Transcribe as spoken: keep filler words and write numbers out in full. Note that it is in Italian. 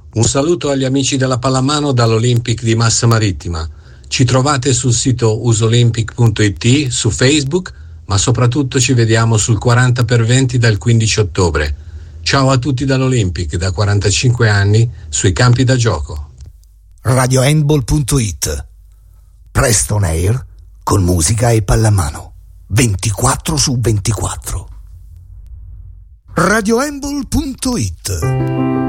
Un saluto agli amici della pallamano dall'Olympic di Massa Marittima. Ci trovate sul sito usolympic punto it, su Facebook, ma soprattutto ci vediamo sul quaranta per venti dal quindici ottobre. Ciao a tutti dall'Olympic, da quarantacinque anni, sui campi da gioco. radio handball punto it. Presto on air con musica e pallamano. ventiquattro su ventiquattro. radio handball punto it